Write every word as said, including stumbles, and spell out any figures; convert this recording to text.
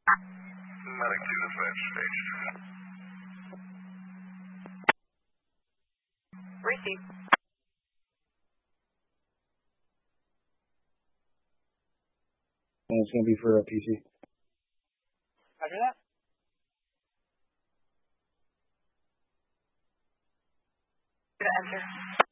Medic two dispatch stage. Receive. And it's going to be for a P C. Roger that. Enter.